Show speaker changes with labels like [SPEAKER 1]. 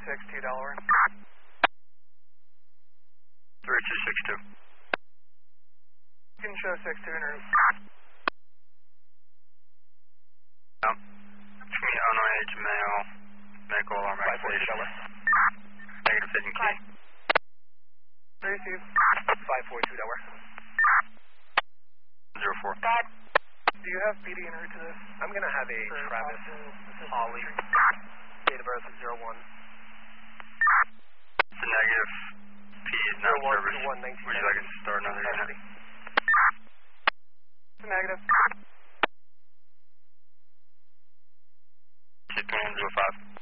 [SPEAKER 1] 3262 Delaware.
[SPEAKER 2] 3262.
[SPEAKER 1] You can show 62 en route.
[SPEAKER 2] Unknown male, medical alarm activation. Negative hidden key.
[SPEAKER 1] Receive.
[SPEAKER 3] 542 Delaware.
[SPEAKER 2] 04.
[SPEAKER 1] God. Do you have PD en route to this?
[SPEAKER 3] I'm going to have a Travis Holly. Date of birth is 01.
[SPEAKER 2] It's a negative. P is not service. Would you like us to start another unit?
[SPEAKER 1] It's a negative.
[SPEAKER 2] Keep 2105.